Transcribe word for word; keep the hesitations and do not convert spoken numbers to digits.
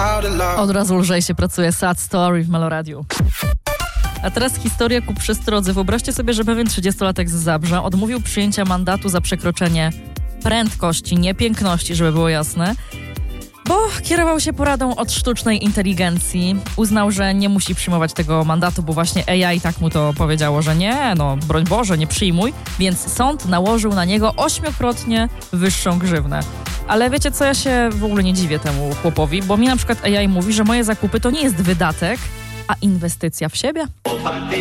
Od razu lżej się pracuje. Sad Story w Meloradiu. A teraz historia ku przestrodze. Wyobraźcie sobie, że pewien trzydziestolatek z Zabrza odmówił przyjęcia mandatu za przekroczenie prędkości, nie piękności, żeby było jasne, bo kierował się poradą od sztucznej inteligencji. Uznał, że nie musi przyjmować tego mandatu, bo właśnie A I tak mu to powiedziało, że nie, no broń Boże, nie przyjmuj, więc sąd nałożył na niego ośmiokrotnie wyższą grzywnę. Ale wiecie co, ja się w ogóle nie dziwię temu chłopowi, bo mi na przykład A I mówi, że moje zakupy to nie jest wydatek, a inwestycja w siebie.